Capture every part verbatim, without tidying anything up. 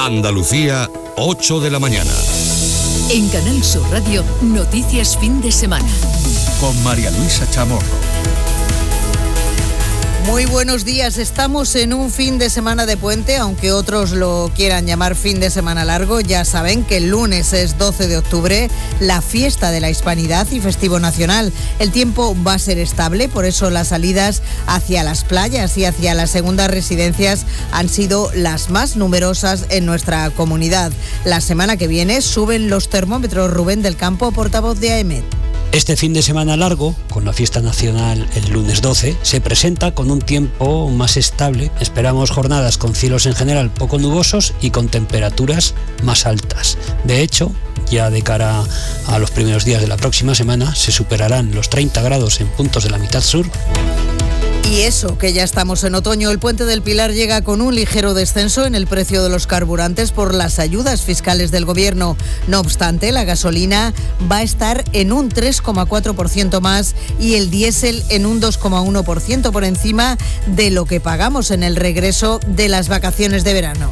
Andalucía, ocho de la mañana. En Canal Sur Radio, Noticias Fin de Semana. Con María Luisa Chamorro. Muy buenos días, estamos en un fin de semana de puente, aunque otros lo quieran llamar fin de semana largo. Ya saben que el lunes es doce de octubre, la fiesta de la Hispanidad y festivo nacional. El tiempo va a ser estable, por eso las salidas hacia las playas y hacia las segundas residencias han sido las más numerosas en nuestra comunidad. La semana que viene suben los termómetros. Rubén del Campo, portavoz de A E M E T. Este fin de semana largo, con la fiesta nacional el lunes doce, se presenta con un tiempo más estable. Esperamos jornadas con cielos en general poco nubosos y con temperaturas más altas. De hecho, ya de cara a los primeros días de la próxima semana, se superarán los treinta grados en puntos de la mitad sur. Y eso, que ya estamos en otoño. El Puente del Pilar llega con un ligero descenso en el precio de los carburantes por las ayudas fiscales del Gobierno. No obstante, la gasolina va a estar en un tres coma cuatro por ciento más y el diésel en un dos coma uno por ciento por encima de lo que pagamos en el regreso de las vacaciones de verano.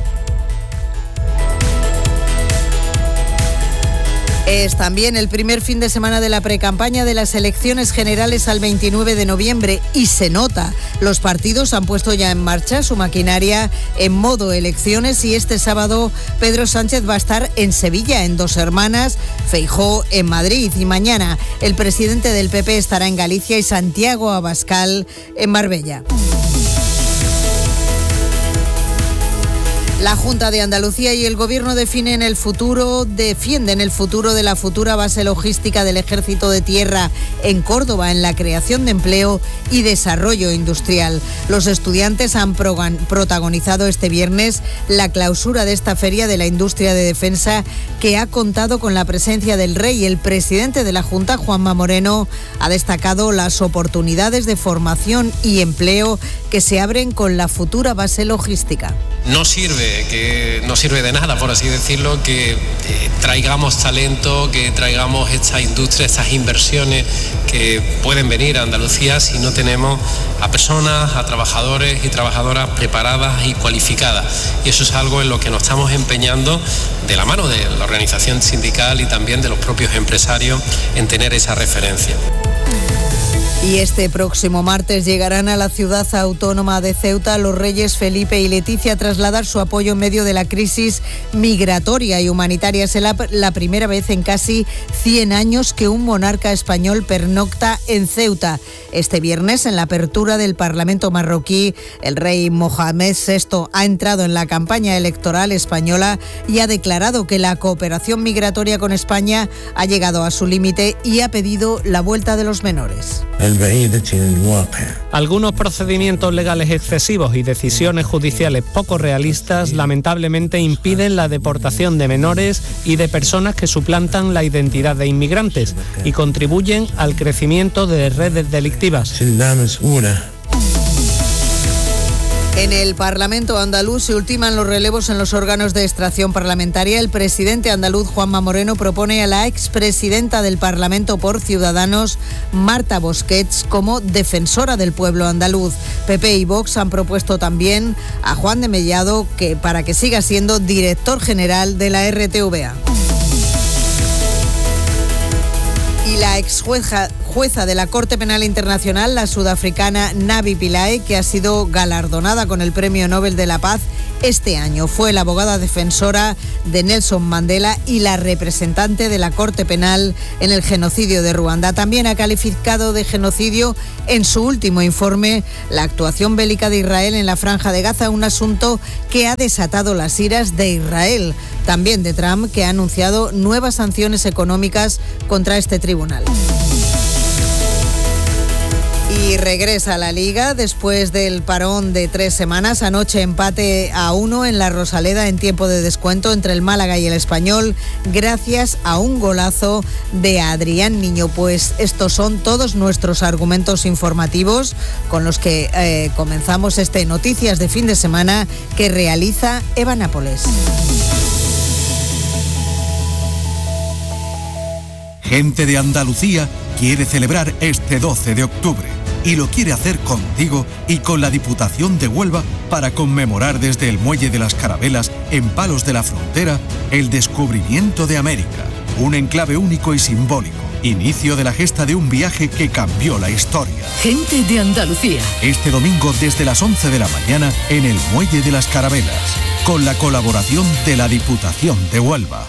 Es también el primer fin de semana de la precampaña de las elecciones generales al veintinueve de noviembre y se nota. Los partidos han puesto ya en marcha su maquinaria en modo elecciones y este sábado Pedro Sánchez va a estar en Sevilla, en Dos Hermanas, Feijóo en Madrid y mañana el presidente del P P estará en Galicia y Santiago Abascal en Marbella. La Junta de Andalucía y el Gobierno definen el futuro, defienden el futuro de la futura base logística del Ejército de Tierra en Córdoba, en la creación de empleo y desarrollo industrial. Los estudiantes han protagonizado este viernes la clausura de esta feria de la industria de defensa que ha contado con la presencia del Rey. El presidente de la Junta, Juanma Moreno, ha destacado las oportunidades de formación y empleo que se abren con la futura base logística. No sirve, que no sirve de nada, por así decirlo, que eh, traigamos talento, que traigamos esta industria, estas inversiones que pueden venir a Andalucía si no tenemos a personas, a trabajadores y trabajadoras preparadas y cualificadas. Y eso es algo en lo que nos estamos empeñando de la mano de la organización sindical y también de los propios empresarios en tener esa referencia. Y este próximo martes llegarán a la ciudad autónoma de Ceuta los reyes Felipe y Leticia a trasladar su apoyo en medio de la crisis migratoria y humanitaria. Es la, la primera vez en casi cien años que un monarca español pernocta en Ceuta. Este viernes, en la apertura del Parlamento marroquí, el rey Mohamed sexto ha entrado en la campaña electoral española y ha declarado que la cooperación migratoria con España ha llegado a su límite y ha pedido la vuelta de los menores. Algunos procedimientos legales excesivos y decisiones judiciales poco realistas lamentablemente impiden la deportación de menores y de personas que suplantan la identidad de inmigrantes y contribuyen al crecimiento de redes delictivas. En el Parlamento andaluz se ultiman los relevos en los órganos de extracción parlamentaria. El presidente andaluz, Juanma Moreno, propone a la expresidenta del Parlamento por Ciudadanos, Marta Busquets, como defensora del pueblo andaluz. P P y Vox han propuesto también a Juan de Mellado que, para que siga siendo director general de la R T V A. Y la ex jueza, jueza de la Corte Penal Internacional, la sudafricana Navi Pillay, que ha sido galardonada con el Premio Nobel de la Paz este año. Fue la abogada defensora de Nelson Mandela y la representante de la Corte Penal en el genocidio de Ruanda. También ha calificado de genocidio en su último informe la actuación bélica de Israel en la Franja de Gaza, un asunto que ha desatado las iras de Israel, también de Trump, que ha anunciado nuevas sanciones económicas contra este tribunal. Y regresa a la Liga después del parón de tres semanas. Anoche empate a uno en la Rosaleda en tiempo de descuento entre el Málaga y el Español, gracias a un golazo de Adrián Niño. Pues estos son todos nuestros argumentos informativos con los que eh, comenzamos este Noticias de Fin de Semana que realiza Eva Nápoles. Gente de Andalucía quiere celebrar este doce de octubre. y lo quiere hacer contigo y con la Diputación de Huelva para conmemorar desde el Muelle de las Carabelas, en Palos de la Frontera, el descubrimiento de América. Un enclave único y simbólico. Inicio de la gesta de un viaje que cambió la historia. Gente de Andalucía. Este domingo desde las once de la mañana en el Muelle de las Carabelas, con la colaboración de la Diputación de Huelva.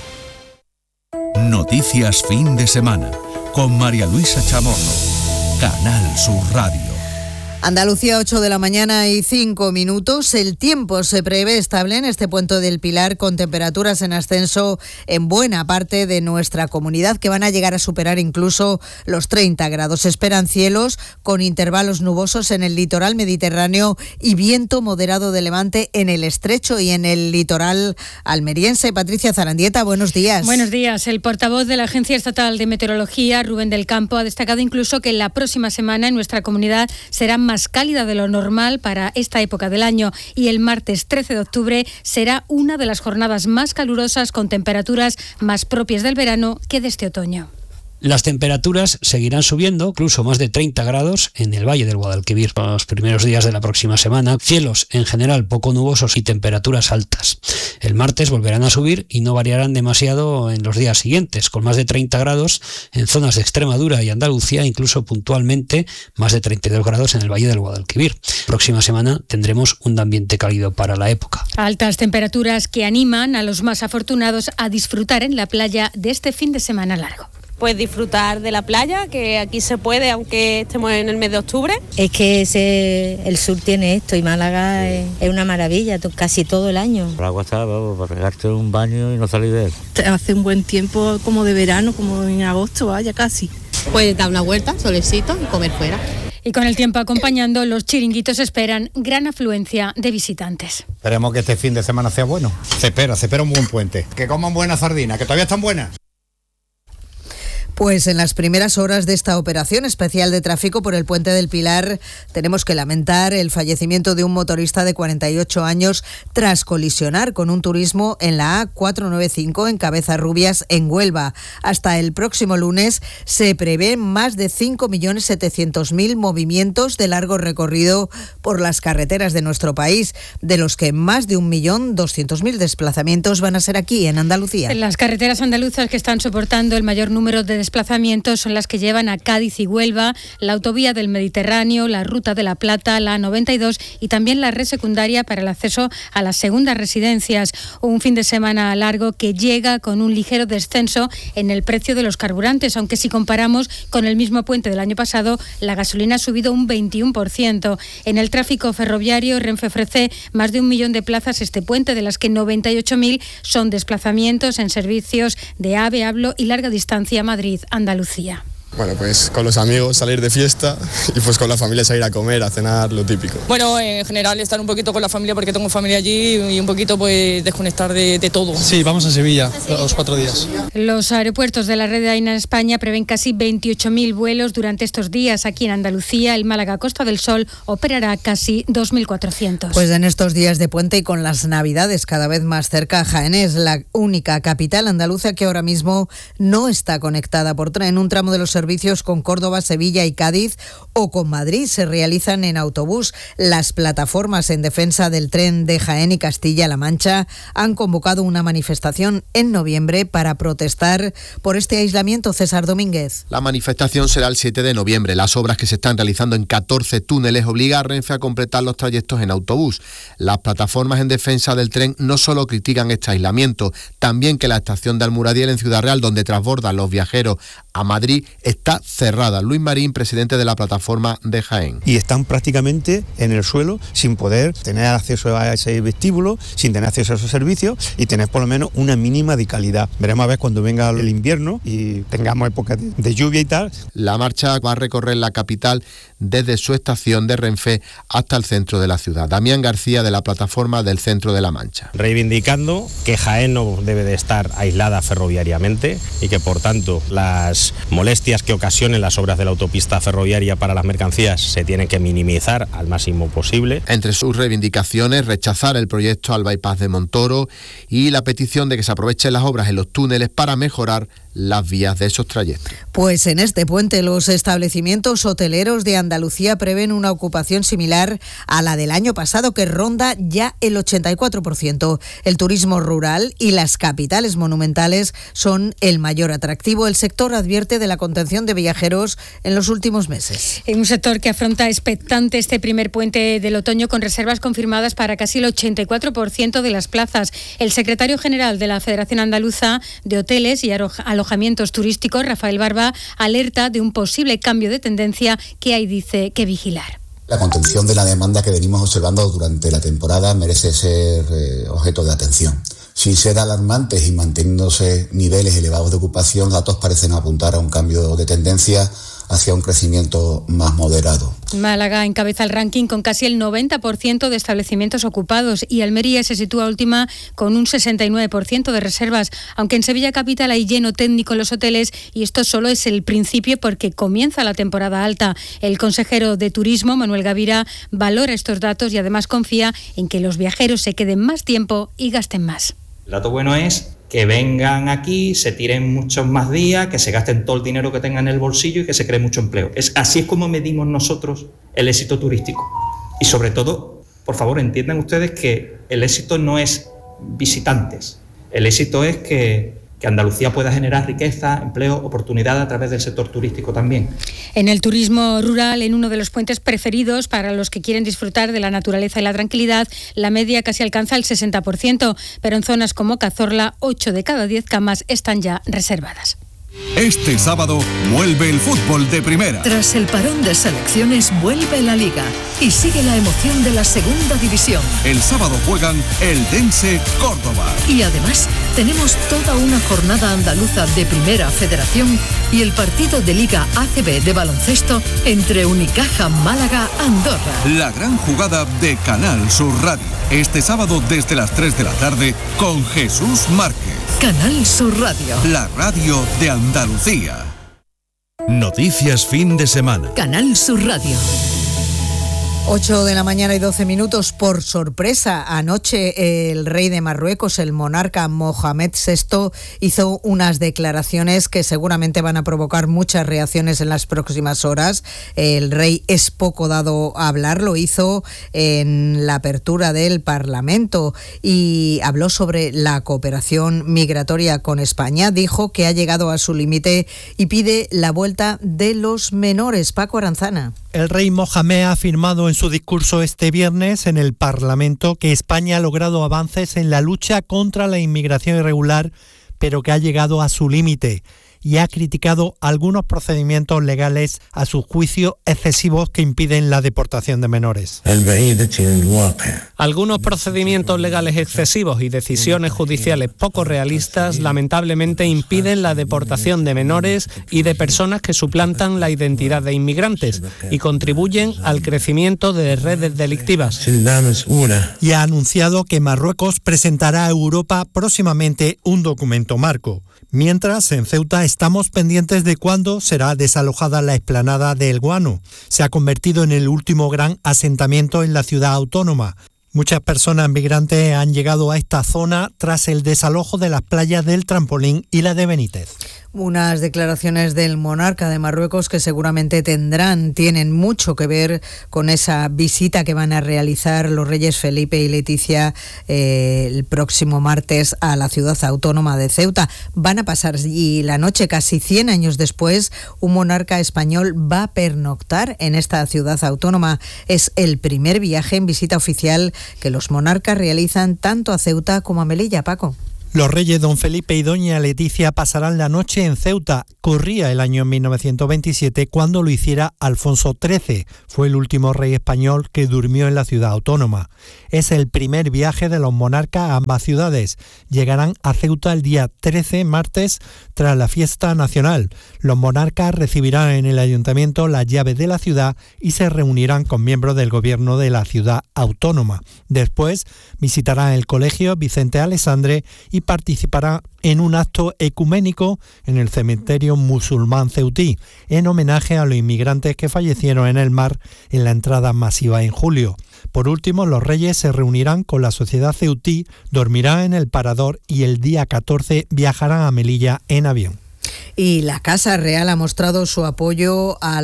Noticias fin de semana, con María Luisa Chamorro. Canal Sur Radio. Andalucía, ocho de la mañana y cinco minutos. El tiempo se prevé estable en este Puente del Pilar, con temperaturas en ascenso en buena parte de nuestra comunidad, que van a llegar a superar incluso los treinta grados. Se esperan cielos con intervalos nubosos en el litoral mediterráneo y viento moderado de levante en el estrecho y en el litoral almeriense. Patricia Zarandieta, buenos días. Buenos días. El portavoz de la Agencia Estatal de Meteorología, Rubén del Campo, ha destacado incluso que la próxima semana en nuestra comunidad será más más cálida de lo normal para esta época del año, y el martes trece de octubre será una de las jornadas más calurosas, con temperaturas más propias del verano que de este otoño. Las temperaturas seguirán subiendo, incluso más de treinta grados en el Valle del Guadalquivir los primeros días de la próxima semana. Cielos en general poco nubosos y temperaturas altas. El martes volverán a subir y no variarán demasiado en los días siguientes, con más de treinta grados en zonas de Extremadura y Andalucía, incluso puntualmente más de treinta y dos grados en el Valle del Guadalquivir. Próxima semana tendremos un ambiente cálido para la época. Altas temperaturas que animan a los más afortunados a disfrutar en la playa de este fin de semana largo. Pues disfrutar de la playa, que aquí se puede, aunque estemos en el mes de octubre. Es que ese, el sur tiene esto, y Málaga es, es una maravilla, casi todo el año. El agua está, vamos, para pegarte un baño y no salir de él. Hace un buen tiempo, como de verano, como en agosto, vaya casi. Puedes dar una vuelta, solecito, y comer fuera. Y con el tiempo acompañando, los chiringuitos esperan gran afluencia de visitantes. Esperemos que este fin de semana sea bueno. Se espera, se espera un buen puente. Que coman buenas sardinas, que todavía están buenas. Pues en las primeras horas de esta operación especial de tráfico por el Puente del Pilar tenemos que lamentar el fallecimiento de un motorista de cuarenta y ocho años tras colisionar con un turismo en la A cuatrocientos noventa y cinco en Cabezarrubias, en Huelva. Hasta el próximo lunes se prevén más de cinco millones setecientos mil movimientos de largo recorrido por las carreteras de nuestro país, de los que más de un millón doscientos mil desplazamientos van a ser aquí en Andalucía. Las carreteras andaluzas que están soportando el mayor número de desplazamientos son las que llevan a Cádiz y Huelva, la autovía del Mediterráneo, la Ruta de la Plata, la A noventa y dos y también la red secundaria para el acceso a las segundas residencias. Un fin de semana largo que llega con un ligero descenso en el precio de los carburantes, aunque si comparamos con el mismo puente del año pasado, la gasolina ha subido un veintiuno por ciento. En el tráfico ferroviario, Renfe ofrece más de un millón de plazas este puente, de las que noventa y ocho mil son desplazamientos en servicios de AVE, Hablo y larga distancia Madrid Andalucía. Bueno, pues con los amigos salir de fiesta y pues con la familia salir a comer, a cenar, lo típico. Bueno, en general estar un poquito con la familia porque tengo familia allí y un poquito pues desconectar de, de todo. Sí, vamos a Sevilla los cuatro días. Los aeropuertos de la red de AENA España prevén casi veintiocho mil vuelos durante estos días. Aquí en Andalucía, el Málaga Costa del Sol operará casi dos mil cuatrocientos. Pues en estos días de puente y con las Navidades cada vez más cerca, Jaén es la única capital andaluza que ahora mismo no está conectada por tren. Un tramo de los servicios con Córdoba, Sevilla y Cádiz o con Madrid se realizan en autobús. Las plataformas en defensa del tren de Jaén y Castilla-La Mancha han convocado una manifestación en noviembre para protestar por este aislamiento. César Domínguez. La manifestación será el siete de noviembre. Las obras que se están realizando en catorce túneles obligan a Renfe a completar los trayectos en autobús. Las plataformas en defensa del tren no solo critican este aislamiento, también que la estación de Almuradiel en Ciudad Real, donde transbordan los viajeros a Madrid, está cerrada. Luis Marín, presidente de la plataforma de Jaén. Y están prácticamente en el suelo sin poder tener acceso a ese vestíbulo, sin tener acceso a esos servicios y tener por lo menos una mínima de calidad. Veremos a ver cuando venga el invierno y tengamos época de, de lluvia y tal. La marcha va a recorrer la capital desde su estación de Renfe hasta el centro de la ciudad. Damián García, de la plataforma del Centro de la Mancha. Reivindicando que Jaén no debe de estar aislada ferroviariamente y que por tanto las molestias que ocasionen las obras de la autopista ferroviaria para las mercancías se tienen que minimizar al máximo posible. Entre sus reivindicaciones, rechazar el proyecto al bypass de Montoro y la petición de que se aprovechen las obras en los túneles para mejorar las vías de esos trayectos. Pues en este puente los establecimientos hoteleros de Andalucía prevén una ocupación similar a la del año pasado, que ronda ya el ochenta y cuatro por ciento. El turismo rural y las capitales monumentales son el mayor atractivo. El sector advierte de la contención de viajeros en los últimos meses. En un sector que afronta expectante este primer puente del otoño, con reservas confirmadas para casi el ochenta y cuatro por ciento de las plazas. El secretario general de la Federación Andaluza de Hoteles y Alojamientos Turísticos, Rafael Barba, alerta de un posible cambio de tendencia que hay, dice, que vigilar. La contención de la demanda que venimos observando durante la temporada merece ser eh, objeto de atención. Sin ser alarmantes y manteniéndose niveles elevados de ocupación, datos parecen apuntar a un cambio de tendencia hacia un crecimiento más moderado. Málaga encabeza el ranking con casi el noventa por ciento de establecimientos ocupados y Almería se sitúa última con un sesenta y nueve por ciento de reservas, aunque en Sevilla capital hay lleno técnico en los hoteles y esto solo es el principio porque comienza la temporada alta. El consejero de Turismo, Manuel Gavira, valora estos datos y además confía en que los viajeros se queden más tiempo y gasten más. El dato bueno es que vengan aquí, se tiren muchos más días, que se gasten todo el dinero que tengan en el bolsillo y que se cree mucho empleo. Es, así es como medimos nosotros el éxito turístico. Y sobre todo, por favor, entiendan ustedes que el éxito no es visitantes. El éxito es que, que Andalucía pueda generar riqueza, empleo, oportunidad a través del sector turístico también. En el turismo rural, en uno de los puentes preferidos para los que quieren disfrutar de la naturaleza y la tranquilidad, la media casi alcanza el sesenta por ciento, pero en zonas como Cazorla, ocho de cada diez camas están ya reservadas. Este sábado vuelve el fútbol de primera. Tras el parón de selecciones vuelve la Liga y sigue la emoción de la segunda división. El sábado juegan el Dense Córdoba. Y además tenemos toda una jornada andaluza de Primera Federación y el partido de Liga A C B de baloncesto entre Unicaja Málaga Andorra. La gran jugada de Canal Sur Radio. Este sábado desde las tres de la tarde con Jesús Márquez. Canal Sur Radio. La radio de Andalucía. Noticias fin de semana. Canal Sur Radio. ocho de la mañana y doce minutos. Por sorpresa, anoche el rey de Marruecos, el monarca Mohamed sexto, hizo unas declaraciones que seguramente van a provocar muchas reacciones en las próximas horas. El rey es poco dado a hablar, lo hizo en la apertura del Parlamento y habló sobre la cooperación migratoria con España. Dijo que ha llegado a su límite y pide la vuelta de los menores. Paco Aranzana. El rey Mohamed ha afirmado en su discurso este viernes en el Parlamento que España ha logrado avances en la lucha contra la inmigración irregular, pero que ha llegado a su límite, y ha criticado algunos procedimientos legales a su juicio excesivos que impiden la deportación de menores. Algunos procedimientos legales excesivos y decisiones judiciales poco realistas lamentablemente impiden la deportación de menores y de personas que suplantan la identidad de inmigrantes y contribuyen al crecimiento de redes delictivas. Y ha anunciado que Marruecos presentará a Europa próximamente un documento marco. Mientras, en Ceuta estamos pendientes de cuándo será desalojada la explanada de El Guano. Se ha convertido en el último gran asentamiento en la ciudad autónoma. Muchas personas migrantes han llegado a esta zona tras el desalojo de las playas del Trampolín y la de Benítez. Unas declaraciones del monarca de Marruecos que seguramente tendrán, tienen mucho que ver con esa visita que van a realizar los reyes Felipe y Leticia eh, el próximo martes a la ciudad autónoma de Ceuta. Van a pasar y la noche, casi cien años después, un monarca español va a pernoctar en esta ciudad autónoma. Es el primer viaje en visita oficial que los monarcas realizan tanto a Ceuta como a Melilla. Paco. Los reyes don Felipe y doña Leticia pasarán la noche en Ceuta. Corría el año mil novecientos veintisiete cuando lo hiciera Alfonso trece. Fue el último rey español que durmió en la ciudad autónoma. Es el primer viaje de los monarcas a ambas ciudades. Llegarán a Ceuta el día trece, martes, tras la fiesta nacional. Los monarcas recibirán en el ayuntamiento las llaves de la ciudad y se reunirán con miembros del gobierno de la ciudad autónoma. Después visitarán el colegio Vicente Alessandre y participará en un acto ecuménico en el cementerio musulmán ceutí, en homenaje a los inmigrantes que fallecieron en el mar en la entrada masiva en julio. Por último, los reyes se reunirán con la sociedad ceutí, dormirán en el Parador y el día catorce viajarán a Melilla en avión. Y la Casa Real ha mostrado su apoyo a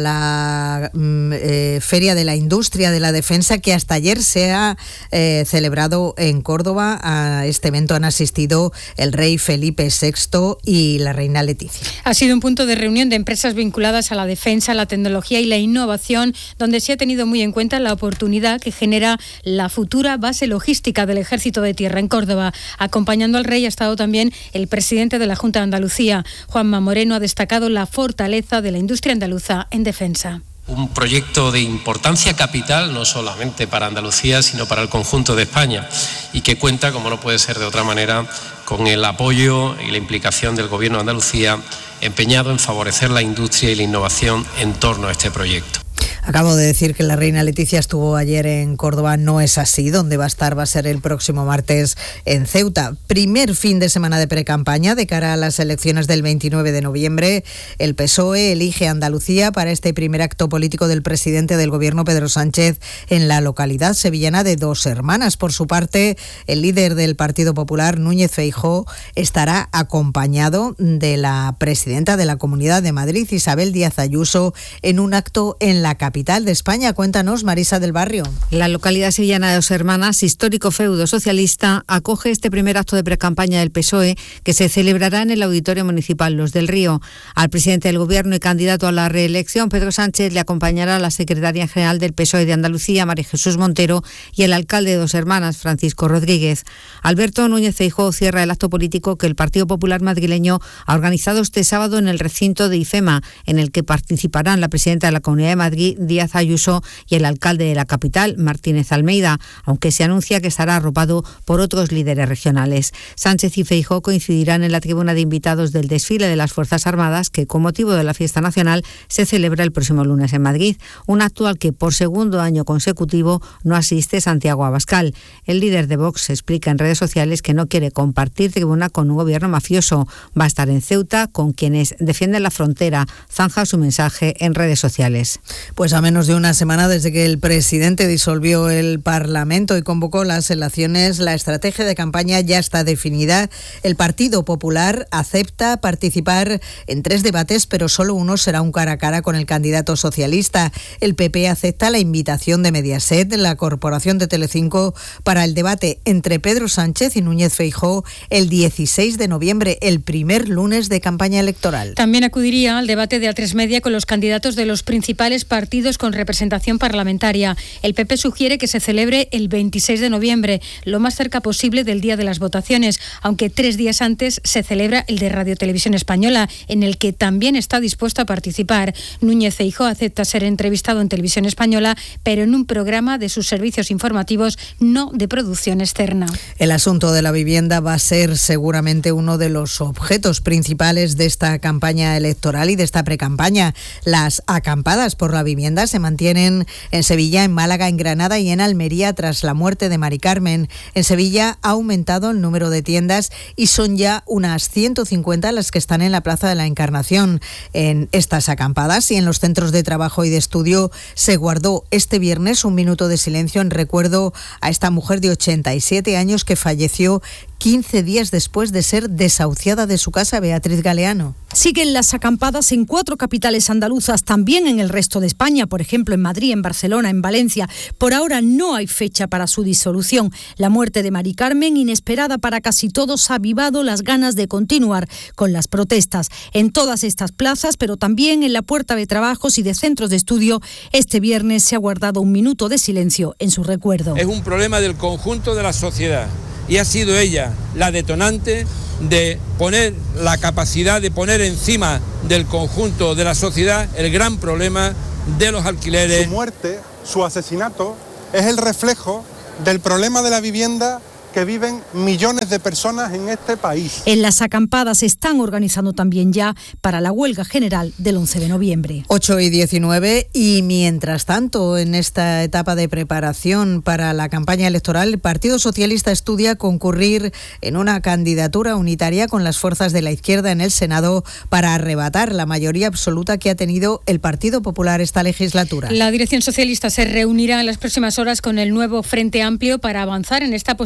la mm, eh, Feria de la Industria de la Defensa, que hasta ayer se ha eh, celebrado en Córdoba. A este evento han asistido el rey Felipe sexto y la reina Leticia. Ha sido un punto de reunión de empresas vinculadas a la defensa, la tecnología y la innovación, donde se ha tenido muy en cuenta la oportunidad que genera la futura base logística del Ejército de Tierra en Córdoba. Acompañando al rey ha estado también el presidente de la Junta de Andalucía. Juanma Moreno ha destacado la fortaleza de la industria andaluza en defensa. Un proyecto de importancia capital, no solamente para Andalucía, sino para el conjunto de España, y que cuenta, como no puede ser de otra manera, con el apoyo y la implicación del Gobierno de Andalucía, empeñado en favorecer la industria y la innovación en torno a este proyecto. Acabo de decir que la reina Leticia estuvo ayer en Córdoba, no es así. Donde va a estar va a ser el próximo martes en Ceuta. Primer fin de semana de precampaña de cara a las elecciones del veintinueve de noviembre. El P S O E elige Andalucía para este primer acto político del presidente del Gobierno, Pedro Sánchez, en la localidad sevillana de Dos Hermanas. Por su parte, el líder del Partido Popular, Núñez Feijóo, estará acompañado de la presidenta de la Comunidad de Madrid, Isabel Díaz Ayuso, en un acto en la capital de España. Cuéntanos, Marisa del Barrio. La localidad sevillana de Dos Hermanas, histórico feudo socialista, acoge este primer acto de precampaña del P S O E, que se celebrará en el Auditorio Municipal Los del Río. Al presidente del Gobierno y candidato a la reelección, Pedro Sánchez, le acompañará la secretaria general del P S O E de Andalucía, María Jesús Montero, y el alcalde de Dos Hermanas, Francisco Rodríguez. Alberto Núñez Feijóo cierra el acto político que el Partido Popular madrileño ha organizado este sábado en el recinto de IFEMA, en el que participarán la presidenta de la Comunidad de Madrid, Díaz Ayuso, y el alcalde de la capital, Martínez Almeida, aunque se anuncia que estará arropado por otros líderes regionales. Sánchez y Feijóo coincidirán en la tribuna de invitados del desfile de las Fuerzas Armadas, que con motivo de la fiesta nacional se celebra el próximo lunes en Madrid, un acto al que por segundo año consecutivo no asiste Santiago Abascal. El líder de Vox explica en redes sociales que no quiere compartir tribuna con un gobierno mafioso. Va a estar en Ceuta con quienes defienden la frontera. Zanja su mensaje en redes sociales. Pues a menos de una semana desde que el presidente disolvió el Parlamento y convocó las elecciones, la estrategia de campaña ya está definida. El Partido Popular acepta participar en tres debates, pero solo uno será un cara a cara con el candidato socialista. El P P acepta la invitación de Mediaset, la corporación de Telecinco, para el debate entre Pedro Sánchez y Núñez Feijóo el dieciséis de noviembre, el primer lunes de campaña electoral. También acudiría al debate de A tres Media con los candidatos de los principales partidos con representación parlamentaria. El P P sugiere que se celebre el veintiséis de noviembre, lo más cerca posible del día de las votaciones, aunque tres días antes se celebra el de Radio Televisión Española, en el que también está dispuesto a participar. Núñez Feijóo acepta ser entrevistado en Televisión Española, pero en un programa de sus servicios informativos, no de producción externa. El asunto de la vivienda va a ser seguramente uno de los objetos principales de esta campaña electoral y de esta precampaña. Las acampadas por la vivienda se mantienen en Sevilla, en Málaga, en Granada y en Almería tras la muerte de Mari Carmen. En Sevilla ha aumentado el número de tiendas y son ya unas ciento cincuenta las que están en la Plaza de la Encarnación. En estas acampadas y en los centros de trabajo y de estudio se guardó este viernes un minuto de silencio en recuerdo a esta mujer de ochenta y siete años que falleció quince días después de ser desahuciada de su casa. Beatriz Galeano. Siguen las acampadas en cuatro capitales andaluzas, también en el resto de España, por ejemplo en Madrid, en Barcelona, en Valencia. Por ahora no hay fecha para su disolución. La muerte de Mari Carmen, inesperada para casi todos, ha avivado las ganas de continuar con las protestas. En todas estas plazas, pero también en la Puerta de Trabajos y de centros de estudio, este viernes se ha guardado un minuto de silencio en su recuerdo. Es un problema del conjunto de la sociedad y ha sido ella la detonante de poner la capacidad de poner encima del conjunto de la sociedad el gran problema de los alquileres. Su muerte, su asesinato, es el reflejo del problema de la vivienda que viven millones de personas en este país. En las acampadas se están organizando también ya para la huelga general del once de noviembre. ocho y diecinueve, y mientras tanto, en esta etapa de preparación para la campaña electoral, el Partido Socialista estudia concurrir en una candidatura unitaria con las fuerzas de la izquierda en el Senado para arrebatar la mayoría absoluta que ha tenido el Partido Popular esta legislatura. La dirección socialista se reunirá en las próximas horas con el nuevo Frente Amplio para avanzar en esta posibilidad.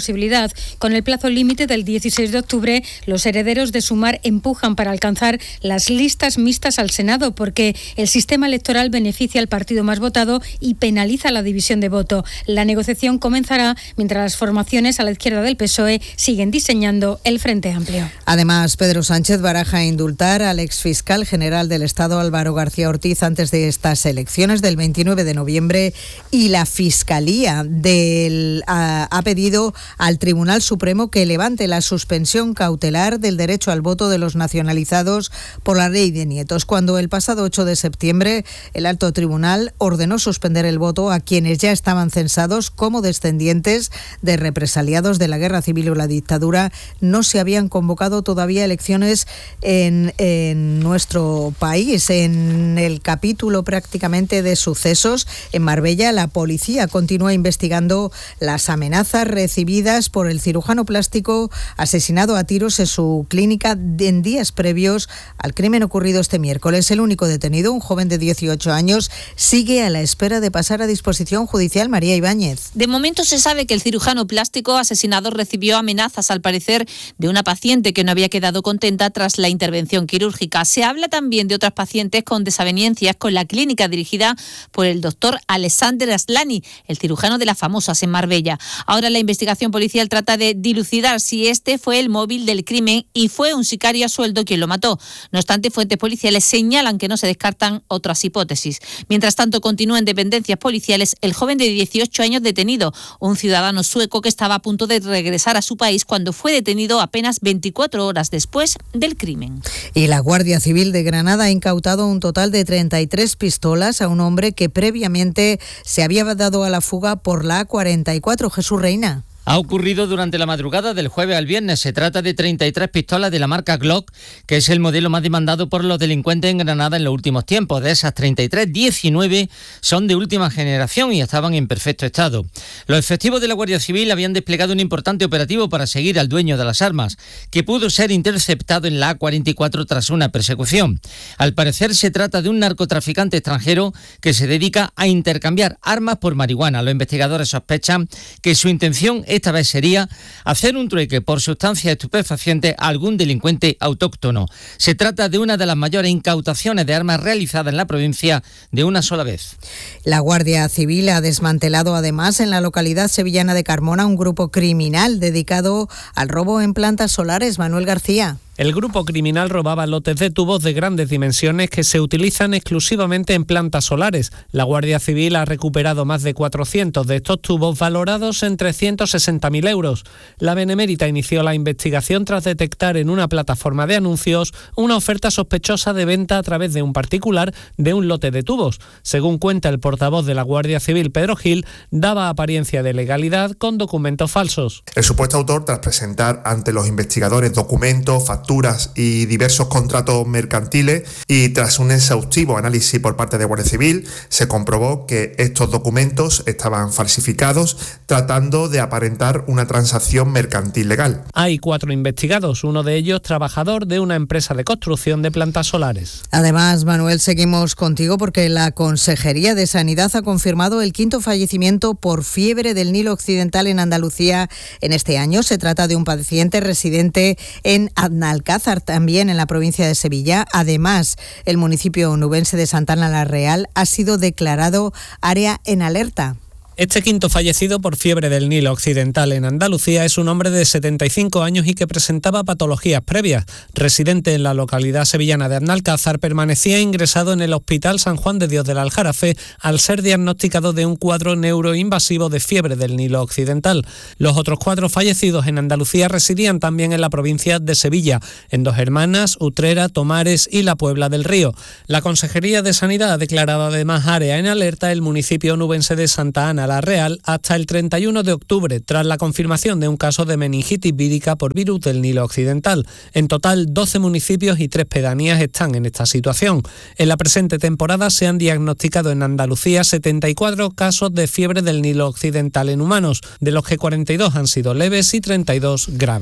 paz. Con el plazo límite del dieciséis de octubre, los herederos de Sumar empujan para alcanzar las listas mixtas al Senado, porque el sistema electoral beneficia al partido más votado y penaliza la división de voto. La negociación comenzará mientras las formaciones a la izquierda del P S O E siguen diseñando el Frente Amplio. Además, Pedro Sánchez baraja indultar al exfiscal general del Estado, Álvaro García Ortiz, antes de estas elecciones del veintinueve de noviembre, y la Fiscalía del, ha, ha pedido al Tribunal Supremo que levante la suspensión cautelar del derecho al voto de los nacionalizados por la ley de nietos, cuando el pasado ocho de septiembre el alto tribunal ordenó suspender el voto a quienes ya estaban censados como descendientes de represaliados de la guerra civil o la dictadura. No se habían convocado todavía elecciones en, en nuestro país. En el capítulo prácticamente de sucesos en Marbella, la policía continúa investigando las amenazas recibidas por el cirujano plástico asesinado a tiros en su clínica en días previos al crimen ocurrido este miércoles. El único detenido, un joven de dieciocho años, sigue a la espera de pasar a disposición judicial. María Ibáñez. De momento se sabe que el cirujano plástico asesinado recibió amenazas, al parecer, de una paciente que no había quedado contenta tras la intervención quirúrgica. Se habla también de otras pacientes con desavenencias con la clínica dirigida por el doctor Alexander Aslani, el cirujano de las famosas en Marbella. Ahora la investigación policial trata de dilucidar si este fue el móvil del crimen y fue un sicario a sueldo quien lo mató. No obstante, fuentes policiales señalan que no se descartan otras hipótesis. Mientras tanto, continúa en dependencias policiales el joven de dieciocho años detenido, un ciudadano sueco que estaba a punto de regresar a su país cuando fue detenido apenas veinticuatro horas después del crimen. Y la Guardia Civil de Granada ha incautado un total de treinta y tres pistolas a un hombre que previamente se había dado a la fuga por la A cuarenta y cuatro. Jesús Reina. Ha ocurrido durante la madrugada del jueves al viernes. Se trata de treinta y tres pistolas de la marca Glock, que es el modelo más demandado por los delincuentes en Granada en los últimos tiempos. De esas treinta y tres, diecinueve son de última generación y estaban en perfecto estado. Los efectivos de la Guardia Civil habían desplegado un importante operativo para seguir al dueño de las armas, que pudo ser interceptado en la A cuarenta y cuatro tras una persecución. Al parecer se trata de un narcotraficante extranjero que se dedica a intercambiar armas por marihuana. Los investigadores sospechan que su intención esta vez sería hacer un trueque por sustancias estupefacientes a algún delincuente autóctono. Se trata de una de las mayores incautaciones de armas realizadas en la provincia de una sola vez. La Guardia Civil ha desmantelado además en la localidad sevillana de Carmona un grupo criminal dedicado al robo en plantas solares. Manuel García. El grupo criminal robaba lotes de tubos de grandes dimensiones que se utilizan exclusivamente en plantas solares. La Guardia Civil ha recuperado más de cuatrocientos de estos tubos valorados en trescientos sesenta mil euros. La Benemérita inició la investigación tras detectar en una plataforma de anuncios una oferta sospechosa de venta a través de un particular de un lote de tubos. Según cuenta el portavoz de la Guardia Civil, Pedro Gil, daba apariencia de legalidad con documentos falsos. El supuesto autor, tras presentar ante los investigadores documentos, facturas y diversos contratos mercantiles, y tras un exhaustivo análisis por parte de Guardia Civil, se comprobó que estos documentos estaban falsificados, tratando de aparentar una transacción mercantil legal. Hay cuatro investigados, uno de ellos trabajador de una empresa de construcción de plantas solares. Además, Manuel, seguimos contigo porque la Consejería de Sanidad ha confirmado el quinto fallecimiento por fiebre del Nilo Occidental en Andalucía en este año. Se trata de un paciente residente en Alcázar, también en la provincia de Sevilla. Además, el municipio onubense de Santana la Real ha sido declarado área en alerta. Este quinto fallecido por fiebre del Nilo Occidental en Andalucía es un hombre de setenta y cinco años y que presentaba patologías previas. Residente en la localidad sevillana de Adnalcázar, permanecía ingresado en el Hospital San Juan de Dios del Aljarafe al ser diagnosticado de un cuadro neuroinvasivo de fiebre del Nilo Occidental. Los otros cuatro fallecidos en Andalucía residían también en la provincia de Sevilla, en Dos Hermanas, Utrera, Tomares y la Puebla del Río. La Consejería de Sanidad ha declarado además área en alerta el municipio onubense de Santa Ana la Real hasta el treinta y uno de octubre, tras la confirmación de un caso de meningitis vírica por virus del Nilo Occidental. En total, doce municipios y tres pedanías están en esta situación. En la presente temporada se han diagnosticado en Andalucía setenta y cuatro casos de fiebre del Nilo Occidental en humanos, de los que cuarenta y dos han sido leves y treinta y dos graves.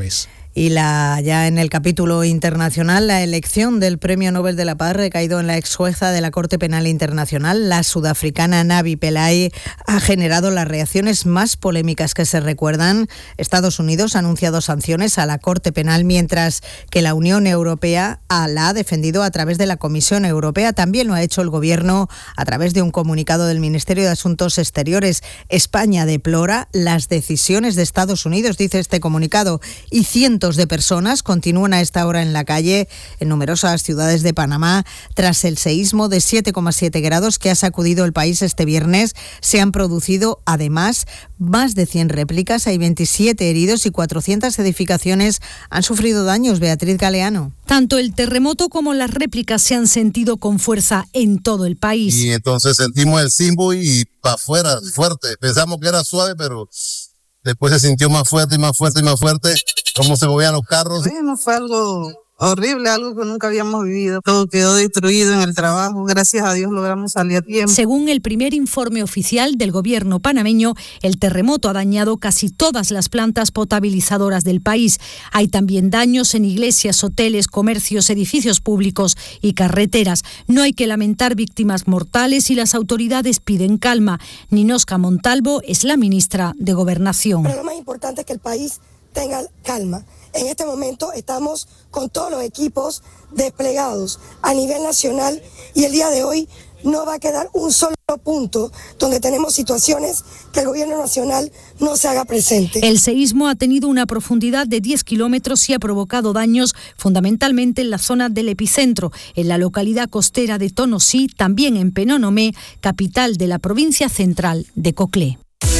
Y la ya en el capítulo internacional, la elección del Premio Nobel de la Paz recaído en la ex jueza de la Corte Penal Internacional, la sudafricana Navi Pillay, ha generado las reacciones más polémicas que se recuerdan. Estados Unidos ha anunciado sanciones a la Corte Penal, mientras que la Unión Europea la ha defendido a través de la Comisión Europea. También lo ha hecho el Gobierno a través de un comunicado del Ministerio de Asuntos Exteriores. España deplora las decisiones de Estados Unidos, dice este comunicado, y cientos de personas continúan a esta hora en la calle en numerosas ciudades de Panamá tras el seísmo de siete coma siete grados que ha sacudido el país este viernes. Se han producido además más de cien réplicas, hay veintisiete heridos y cuatrocientas edificaciones han sufrido daños. Beatriz Galeano. Tanto el terremoto como las réplicas se han sentido con fuerza en todo el país. Y entonces sentimos el sismo y para afuera, fuerte. Pensamos que era suave, pero después se sintió más fuerte y más fuerte y más fuerte, cómo se movían los carros. Bueno, fue algo horrible, algo que nunca habíamos vivido. Todo quedó destruido en el trabajo. Gracias a Dios logramos salir a tiempo. Según el primer informe oficial del gobierno panameño, el terremoto ha dañado casi todas las plantas potabilizadoras del país. Hay también daños en iglesias, hoteles, comercios, edificios públicos y carreteras. No hay que lamentar víctimas mortales y las autoridades piden calma. Ninosca Montalvo es la ministra de Gobernación. Pero lo más importante es que el país tenga calma. En este momento estamos con todos los equipos desplegados a nivel nacional y el día de hoy no va a quedar un solo punto donde tenemos situaciones que el gobierno nacional no se haga presente. El seísmo ha tenido una profundidad de diez kilómetros y ha provocado daños fundamentalmente en la zona del epicentro, en la localidad costera de Tonosí, también en Penonomé, capital de la provincia central de Coclé.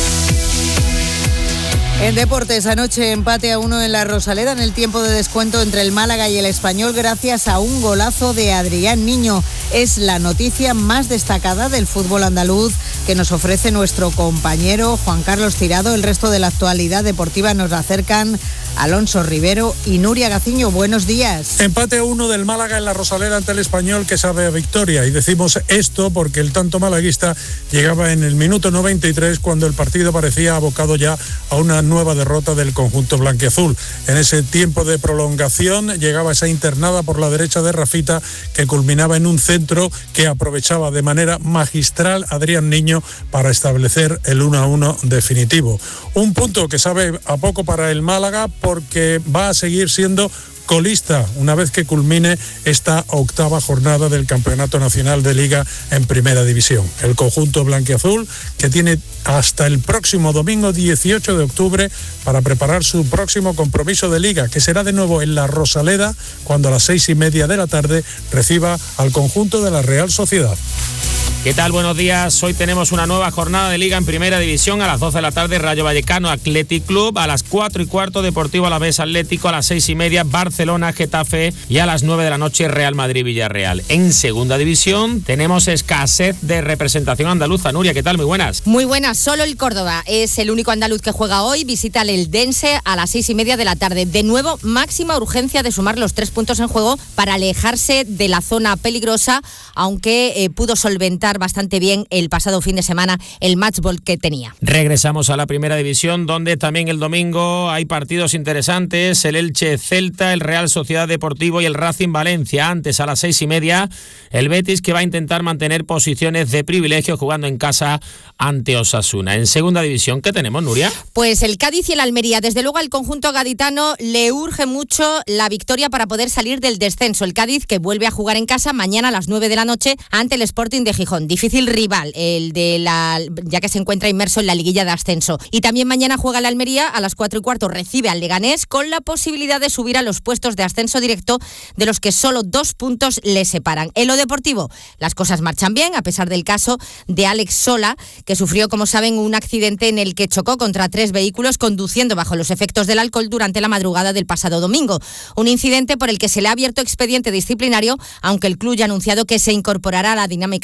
En deportes, anoche empate a uno en la Rosaleda en el tiempo de descuento entre el Málaga y el Español gracias a un golazo de Adrián Niño. Es la noticia más destacada del fútbol andaluz que nos ofrece nuestro compañero Juan Carlos Tirado. El resto de la actualidad deportiva nos la acercan Alonso Rivero y Nuria Gaciño. Buenos días. Empate a uno del Málaga en la Rosaleda ante el Español, que sabe a victoria. Y decimos esto porque el tanto malaguista llegaba en el minuto noventa y tres cuando el partido parecía abocado ya a una nueva derrota del conjunto blanquiazul. En ese tiempo de prolongación llegaba esa internada por la derecha de Rafita que culminaba en un centro que aprovechaba de manera magistral Adrián Niño para establecer el uno a uno definitivo. Un punto que sabe a poco para el Málaga porque va a seguir siendo colista una vez que culmine esta octava jornada del Campeonato Nacional de Liga en Primera División. El conjunto blanquiazul que tiene hasta el próximo domingo dieciocho de octubre para preparar su próximo compromiso de Liga, que será de nuevo en la Rosaleda cuando a las seis y media de la tarde reciba al conjunto de la Real Sociedad. ¿Qué tal? Buenos días. Hoy tenemos una nueva jornada de Liga en Primera División. A las doce de la tarde, Rayo Vallecano Athletic Club. A las cuatro y cuarto, Deportivo Alavés Atlético. A las seis y media, Barcelona Getafe. Y a las nueve de la noche, Real Madrid Villarreal. En Segunda División tenemos escasez de representación andaluza. Nuria, ¿qué tal? Muy buenas. Muy buenas. Solo el Córdoba es el único andaluz que juega hoy. Visita al Eldense a las seis y media de la tarde. De nuevo, máxima urgencia de sumar los tres puntos en juego para alejarse de la zona peligrosa, aunque eh, pudo solventar bastante bien el pasado fin de semana el matchball que tenía. Regresamos a la Primera División, donde también el domingo hay partidos interesantes, el Elche Celta, el Real Sociedad Deportivo y el Racing Valencia. Antes, a las seis y media, el Betis, que va a intentar mantener posiciones de privilegio jugando en casa ante Osasuna. En Segunda División, ¿qué tenemos, Nuria? Pues el Cádiz y el Almería. Desde luego al conjunto gaditano le urge mucho la victoria para poder salir del descenso. El Cádiz, que vuelve a jugar en casa mañana a las nueve de la noche ante el Sporting de Gijón. Difícil rival, el de la, ya que se encuentra inmerso en la liguilla de ascenso. Y también mañana juega el Almería a las cuatro y cuarto, recibe al Leganés con la posibilidad de subir a los puestos de ascenso directo, de los que solo dos puntos le separan. En lo deportivo, las cosas marchan bien, a pesar del caso de Alex Sola, que sufrió, como saben, un accidente en el que chocó contra tres vehículos conduciendo bajo los efectos del alcohol durante la madrugada del pasado domingo. Un incidente por el que se le ha abierto expediente disciplinario, aunque el club ya ha anunciado que se incorporará a la dinámica del grupo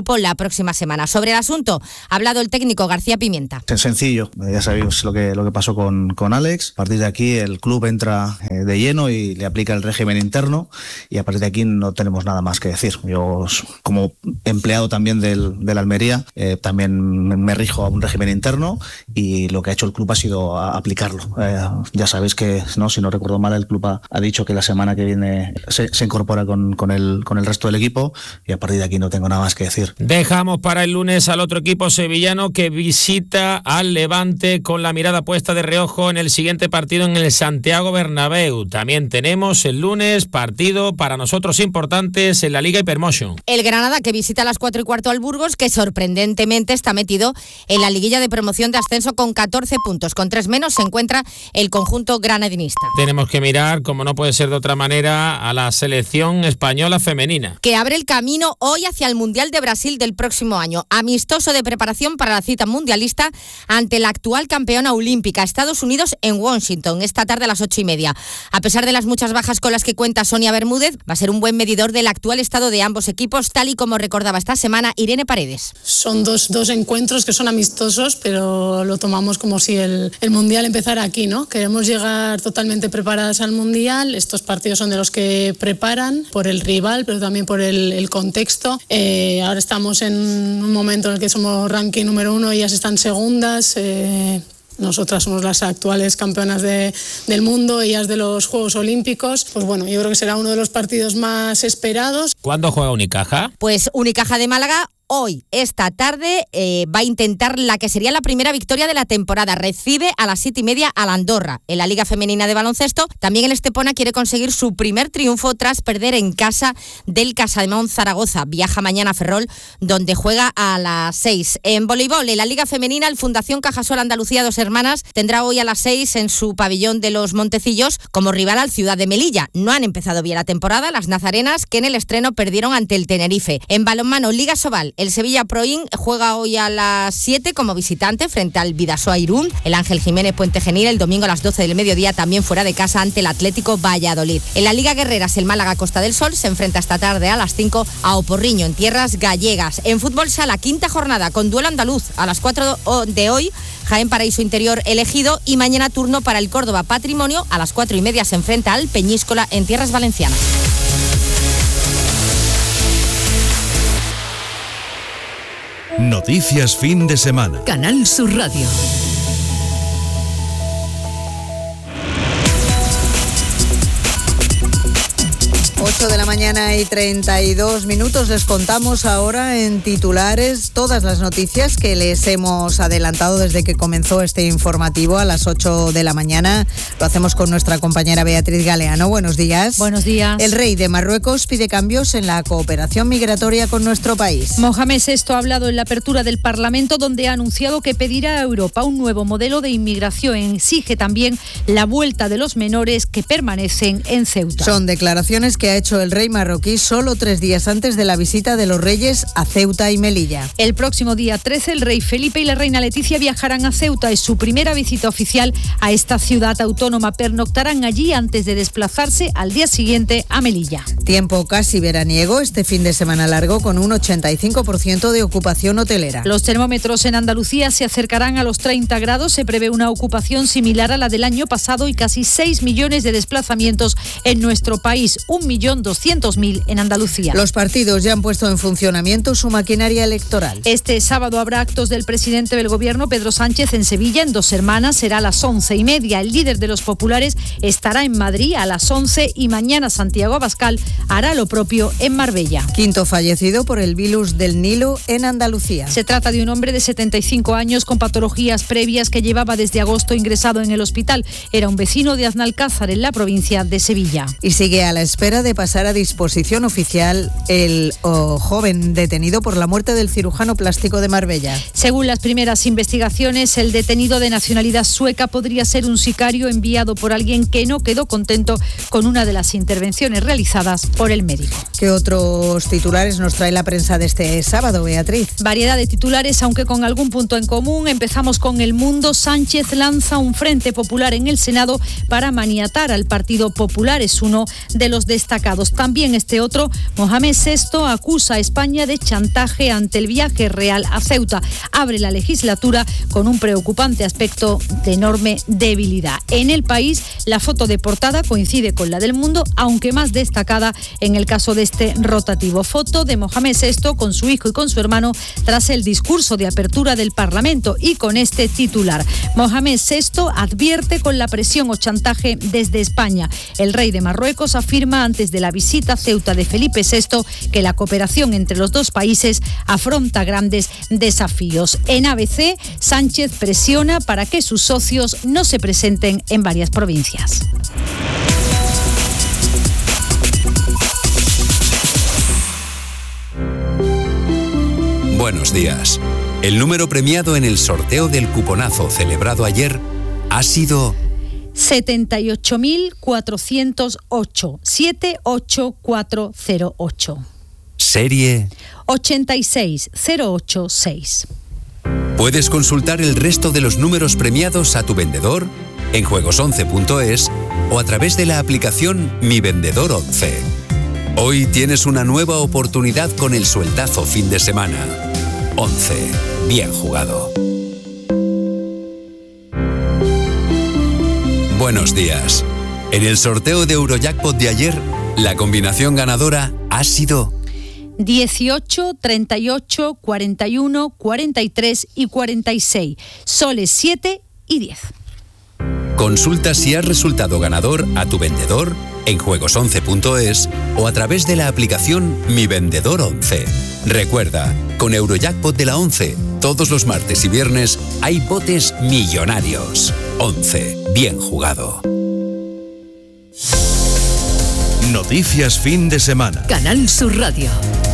equipo la próxima semana. Sobre el asunto ha hablado el técnico García Pimienta. Es sencillo, ya sabéis lo que, lo que pasó con, con Alex. A partir de aquí el club entra eh, de lleno y le aplica el régimen interno, y a partir de aquí no tenemos nada más que decir. Yo, como empleado también del, del Almería, eh, también me rijo a un régimen interno, y lo que ha hecho el club ha sido a, aplicarlo. Eh, ya sabéis que, no, si no recuerdo mal, el club ha, ha dicho que la semana que viene se, se incorpora con, con, el, con el resto del equipo, y a partir de aquí no tengo nada más que decir. Dejamos para el lunes al otro equipo sevillano que visita al Levante con la mirada puesta de reojo en el siguiente partido en el Santiago Bernabéu. También tenemos el lunes partido para nosotros importantes en la Liga Hypermotion. El Granada que visita a las cuatro y cuarto al Burgos, que sorprendentemente está metido en la liguilla de promoción de ascenso con catorce puntos. Con tres menos se encuentra el conjunto granadinista. Tenemos que mirar, como no puede ser de otra manera, a la selección española femenina, que abre el camino hoy hacia el Mundial de Brasil del próximo año. Amistoso de preparación para la cita mundialista ante la actual campeona olímpica, Estados Unidos, en Washington, esta tarde a las ocho y media. A pesar de las muchas bajas con las que cuenta Sonia Bermúdez, va a ser un buen medidor del actual estado de ambos equipos, tal y como recordaba esta semana Irene Paredes. Son dos, dos encuentros que son amistosos, pero lo tomamos como si el, el Mundial empezara aquí, ¿no? Queremos llegar totalmente preparadas al Mundial. Estos partidos son de los que preparan por el rival, pero también por el, el contexto. Eh, ahora estamos en un momento en el que somos ranking número uno, ellas están segundas. Eh, Nosotras somos las actuales campeonas de, del mundo, ellas de los Juegos Olímpicos. Pues bueno, yo creo que será uno de los partidos más esperados. ¿Cuándo juega Unicaja? Pues Unicaja de Málaga hoy, esta tarde, eh, va a intentar la que sería la primera victoria de la temporada. Recibe a las siete y media al Andorra. En la Liga Femenina de Baloncesto, también el Estepona quiere conseguir su primer triunfo tras perder en casa del Casademón Zaragoza. Viaja mañana a Ferrol, donde juega a las seis. En voleibol, en la Liga Femenina, el Fundación Cajasol Andalucía Dos Hermanas tendrá hoy a las seis en su pabellón de los Montecillos como rival al Ciudad de Melilla. No han empezado bien la temporada las nazarenas, que en el estreno perdieron ante el Tenerife. En balonmano, Liga Sobal, el Sevilla Proin juega hoy a las siete como visitante frente al Bidasoa Irún. El Ángel Jiménez Puente Genil el domingo a las doce del mediodía también fuera de casa ante el Atlético Valladolid. En la Liga Guerreras, el Málaga Costa del Sol se enfrenta esta tarde a las cinco a Oporriño en tierras gallegas. En fútbol sala, quinta jornada con duelo andaluz a las cuatro de hoy. Jaén Paraíso Interior elegido, y mañana turno para el Córdoba Patrimonio. A las cuatro y media se enfrenta al Peñíscola en tierras valencianas. Noticias fin de semana. Canal Sur Radio. ocho de la mañana y treinta y dos minutos. Les contamos ahora en titulares todas las noticias que les hemos adelantado desde que comenzó este informativo a las ocho de la mañana. Lo hacemos con nuestra compañera Beatriz Galeano. Buenos días. Buenos días. El rey de Marruecos pide cambios en la cooperación migratoria con nuestro país. Mohamed sexto ha hablado en la apertura del Parlamento, donde ha anunciado que pedirá a Europa un nuevo modelo de inmigración. Exige también la vuelta de los menores que permanecen en Ceuta. Son declaraciones que ha hecho el rey marroquí solo tres días antes de la visita de los reyes a Ceuta y Melilla. El próximo día trece, el rey Felipe y la reina Leticia viajarán a Ceuta. Es su primera visita oficial a esta ciudad autónoma. Pernoctarán allí antes de desplazarse al día siguiente a Melilla. Tiempo casi veraniego este fin de semana largo, con un ochenta y cinco por ciento de ocupación hotelera. Los termómetros en Andalucía se acercarán a los treinta grados. Se prevé una ocupación similar a la del año pasado y casi seis millones de desplazamientos en nuestro país. Un millón doscientos mil en Andalucía. Los partidos ya han puesto en funcionamiento su maquinaria electoral. Este sábado habrá actos del presidente del gobierno, Pedro Sánchez, en Sevilla. En Dos Hermanas será a las once y media. El líder de los populares estará en Madrid a las once y mañana Santiago Abascal hará lo propio en Marbella. Quinto fallecido por el virus del Nilo en Andalucía. Se trata de un hombre de setenta y cinco años con patologías previas que llevaba desde agosto ingresado en el hospital. Era un vecino de Aznalcázar, en la provincia de Sevilla. Y sigue a la espera de pasar a disposición oficial el oh, joven detenido por la muerte del cirujano plástico de Marbella. Según las primeras investigaciones, el detenido de nacionalidad sueca podría ser un sicario enviado por alguien que no quedó contento con una de las intervenciones realizadas por el médico. ¿Qué otros titulares nos trae la prensa de este sábado, Beatriz? Variedad de titulares, aunque con algún punto en común. Empezamos con El Mundo. Sánchez lanza un frente popular en el Senado para maniatar al Partido Popular. Es uno de los destacados. galardonados. También este otro, Mohamed sexto, acusa a España de chantaje ante el viaje real a Ceuta. Abre la legislatura con un preocupante aspecto de enorme debilidad. En El País, la foto de portada coincide con la del Mundo, aunque más destacada en el caso de este rotativo. Foto de Mohamed sexto con su hijo y con su hermano tras el discurso de apertura del Parlamento, y con este titular: Mohamed sexto advierte con la presión o chantaje desde España. El rey de Marruecos afirma antes de la visita a Ceuta de Felipe sexto que la cooperación entre los dos países afronta grandes desafíos. En A B C, Sánchez presiona para que sus socios no se presenten en varias provincias. Buenos días. El número premiado en el sorteo del cuponazo celebrado ayer ha sido setenta y ocho mil cuatrocientos ocho, siete ocho cuatro cero ocho. Serie ochenta y seis cero ochenta y seis. Puedes consultar el resto de los números premiados a tu vendedor en juegos once punto es o a través de la aplicación Mi Vendedor once. Hoy tienes una nueva oportunidad con el sueldazo fin de semana. once. Bien jugado. Buenos días. En el sorteo de Eurojackpot de ayer, la combinación ganadora ha sido dieciocho, treinta y ocho, cuarenta y uno, cuarenta y tres y cuarenta y seis. Soles siete y diez. Consulta si has resultado ganador a tu vendedor en juegos once punto es o a través de la aplicación Mi Vendedor once. Recuerda, con Eurojackpot de la once, todos los martes y viernes hay botes millonarios. once. Bien jugado. Noticias fin de semana. Canal Sur Radio.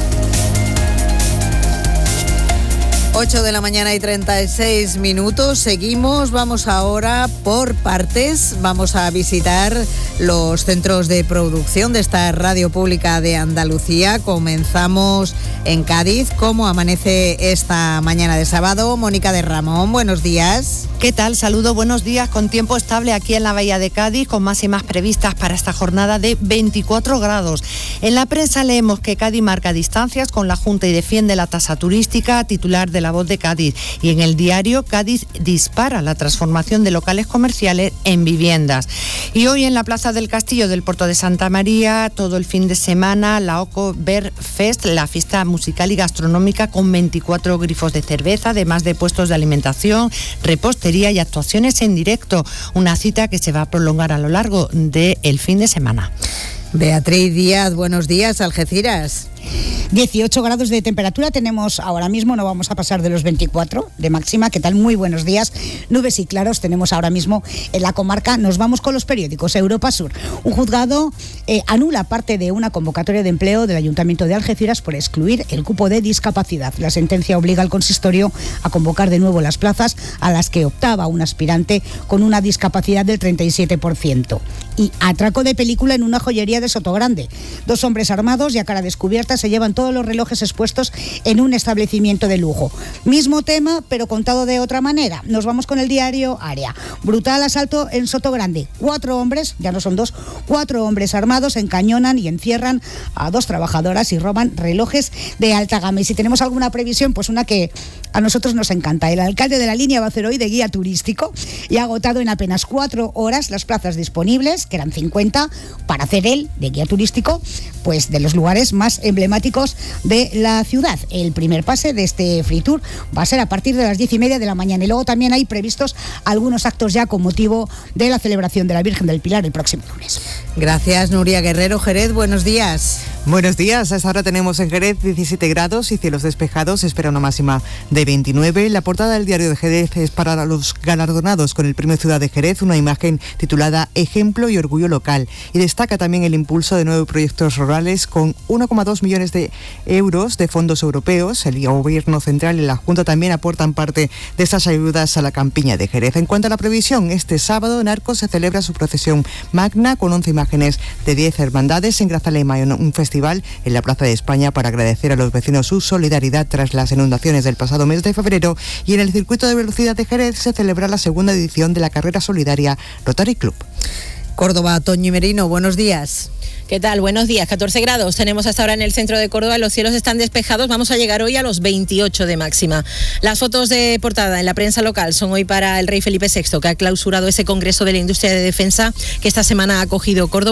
ocho de la mañana y treinta y seis minutos. Seguimos, vamos ahora por partes. Vamos a visitar los centros de producción de esta radio pública de Andalucía. Comenzamos en Cádiz. ¿Cómo amanece esta mañana de sábado? Mónica de Ramón, buenos días. ¿Qué tal? Saludo, buenos días. Con tiempo estable aquí en la Bahía de Cádiz, con máximas previstas para esta jornada de veinticuatro grados. En la prensa leemos que Cádiz marca distancias con la Junta y defiende la tasa turística, titular de La Voz de Cádiz. Y en el diario, Cádiz dispara la transformación de locales comerciales en viviendas. Y hoy en la Plaza del Castillo del Puerto de Santa María, todo el fin de semana, la Oktober Fest, la fiesta musical y gastronómica con veinticuatro grifos de cerveza, además de puestos de alimentación, repostería y actuaciones en directo. Una cita que se va a prolongar a lo largo del fin de semana. Beatriz Díaz, buenos días, Algeciras. dieciocho grados de temperatura tenemos ahora mismo, no vamos a pasar de los veinticuatro de máxima. ¿Qué tal? Muy buenos días. Nubes y claros tenemos ahora mismo en la comarca. Nos vamos con los periódicos. Europa Sur. Un juzgado eh, anula parte de una convocatoria de empleo del Ayuntamiento de Algeciras por excluir el cupo de discapacidad. La sentencia obliga al consistorio a convocar de nuevo las plazas a las que optaba un aspirante con una discapacidad del treinta y siete por ciento. Y atraco de película en una joyería de Sotogrande. Dos hombres armados y a cara descubierta se llevan todos los relojes expuestos en un establecimiento de lujo. Mismo tema, pero contado de otra manera. Nos vamos con el diario Área. Brutal asalto en Sotogrande. Cuatro hombres, ya no son dos, cuatro hombres armados encañonan y encierran a dos trabajadoras y roban relojes de alta gama. Y si tenemos alguna previsión, pues una que a nosotros nos encanta. El alcalde de la línea va a hacer hoy de guía turístico y ha agotado en apenas cuatro horas las plazas disponibles, que eran cincuenta, para hacer él de guía turístico, pues de los lugares más emblemáticos de la ciudad. El primer pase de este Free Tour va a ser a partir de las diez y media de la mañana y luego también hay previstos algunos actos ya con motivo de la celebración de la Virgen del Pilar el próximo lunes. Gracias, Nuria Guerrero. Jerez, buenos días. Buenos días. Hasta ahora tenemos en Jerez diecisiete grados y cielos despejados. Se espera una máxima de veintinueve. La portada del diario de Jerez es para los galardonados con el Premio Ciudad de Jerez, una imagen titulada Ejemplo y Orgullo Local. Y destaca también el impulso de nueve proyectos rurales con uno coma dos millones de euros de fondos europeos. El Gobierno Central y la Junta también aportan parte de estas ayudas a la campiña de Jerez. En cuanto a la previsión, este sábado en Arcos se celebra su procesión magna con once imágenes de diez hermandades en Grazalema, un festival en la Plaza de España para agradecer a los vecinos su solidaridad tras las inundaciones del pasado mes de febrero. Y en el circuito de velocidad de Jerez se celebra la segunda edición de la carrera solidaria Rotary Club. Córdoba, Toño y Merino, buenos días. ¿Qué tal? Buenos días. catorce grados tenemos hasta ahora en el centro de Córdoba. Los cielos están despejados. Vamos a llegar hoy a los veintiocho de máxima. Las fotos de portada en la prensa local son hoy para el rey Felipe sexto, que ha clausurado ese Congreso de la Industria de Defensa que esta semana ha acogido Córdoba.